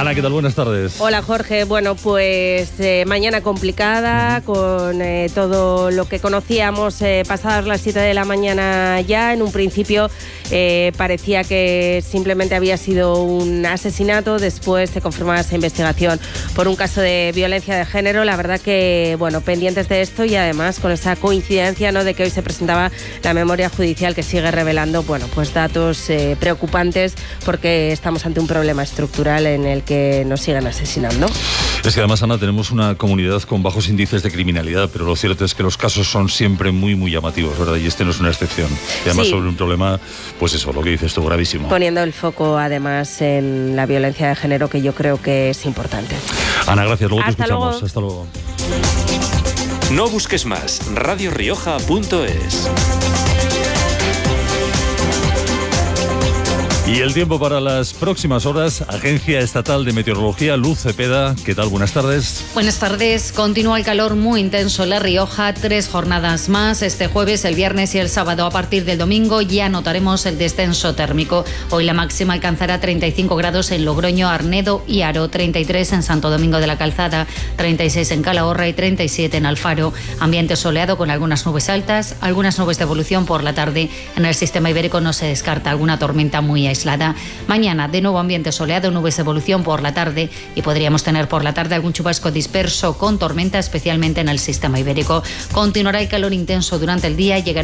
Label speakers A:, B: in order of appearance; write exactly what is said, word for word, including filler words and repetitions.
A: Ana, ¿qué tal? Buenas tardes.
B: Hola, Jorge. Bueno, pues eh, mañana complicada, uh-huh. con eh, todo lo que conocíamos eh, pasadas las siete de la mañana ya. En un principio eh, parecía que simplemente había sido un asesinato, después se confirmaba esa investigación por un caso de violencia de género. La verdad que, bueno, pendientes de esto y además con esa coincidencia, ¿no?, de que hoy se presentaba la memoria judicial que sigue revelando, bueno, pues datos eh, preocupantes, porque estamos ante un problema estructural en el que nos siguen asesinando.
A: Es que además, Ana, tenemos una comunidad con bajos índices de criminalidad, pero lo cierto es que los casos son siempre muy, muy llamativos, ¿verdad? Y este no es una excepción. Y además sí. sobre un problema, pues eso, lo que dices tú, gravísimo.
B: Poniendo el foco, además, en la violencia de género, que yo creo que es importante.
A: Ana, gracias. Luego
B: Hasta
A: te escuchamos.
B: Luego.
A: Hasta luego.
C: No busques más. radio rioja punto es.
A: Y el tiempo para las próximas horas, Agencia Estatal de Meteorología, Luz Cepeda. ¿Qué tal? Buenas tardes.
D: Buenas tardes. Continúa el calor muy intenso en La Rioja. Tres jornadas más. Este jueves, el viernes y el sábado. A partir del domingo ya notaremos el descenso térmico. Hoy la máxima alcanzará treinta y cinco grados en Logroño, Arnedo y Haro, treinta y tres en Santo Domingo de la Calzada, treinta y seis en Calahorra y treinta y siete en Alfaro. Ambiente soleado con algunas nubes altas, algunas nubes de evolución por la tarde. En el sistema ibérico no se descarta alguna tormenta muy aislada. Mañana, de nuevo ambiente soleado, nubes de evolución por la tarde y podríamos tener por la tarde algún chubasco disperso con tormenta, especialmente en el sistema ibérico. Continuará el calor intenso durante el día, llegará